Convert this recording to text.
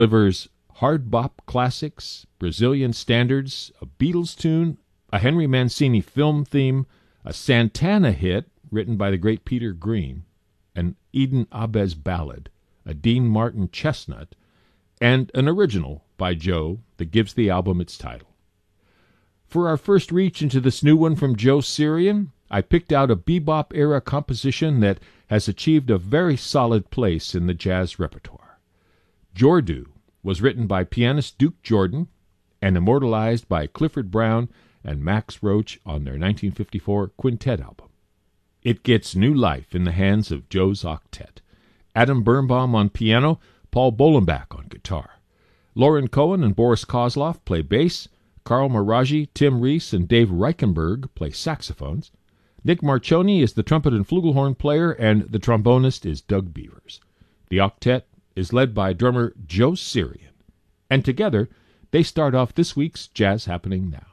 delivers hard bop classics, Brazilian standards, a Beatles tune, a Henry Mancini film theme, a Santana hit written by the great Peter Green, an Eden Ahbez ballad, a Dean Martin chestnut, and an original by Joe that gives the album its title. For our first reach into this new one from Joe Syrian, I picked out a bebop-era composition that has achieved a very solid place in the jazz repertoire. Jordu was written by pianist Duke Jordan and immortalized by Clifford Brown and Max Roach on their 1954 Quintet album. It gets new life in the hands of Joe's octet. Adam Birnbaum on piano, Paul Bolenbach on guitar. Lauren Cohen and Boris Kozlov play bass, Carl Maraji, Tim Reese, and Dave Reichenberg play saxophones. Nick Marchoni is the trumpet and flugelhorn player, and the trombonist is Doug Beavers. The octet is led by drummer Joe Syrian, and together they start off this week's Jazz Happening Now.